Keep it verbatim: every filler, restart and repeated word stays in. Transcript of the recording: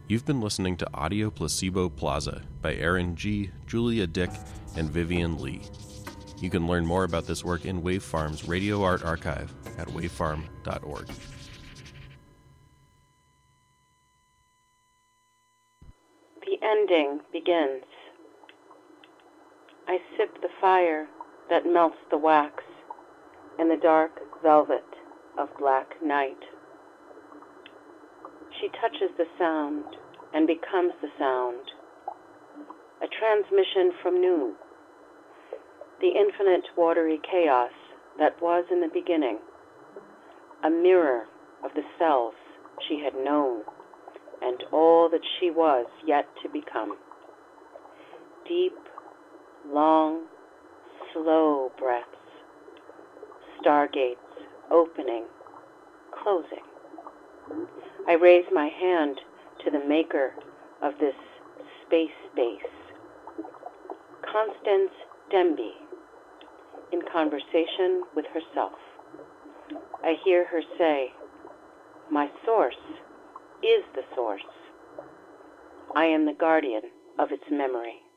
You've been listening to Audio Placebo Plaza by Aaron G., Julia Dick, and Vivian Lee. You can learn more about this work in Wave Farm's Radio Art Archive at wavefarm dot org. The ending begins. I sip the fire that melts the wax in the dark velvet of black night. She touches the sound and becomes the sound, a transmission from noon, the infinite watery chaos that was in the beginning, a mirror of the selves she had known and all that she was yet to become. Deep, long, slow breaths, stargates opening, closing. I raise my hand to the maker of this space space, Constance Demby, in conversation with herself. I hear her say, "My source is the source. I am the guardian of its memory."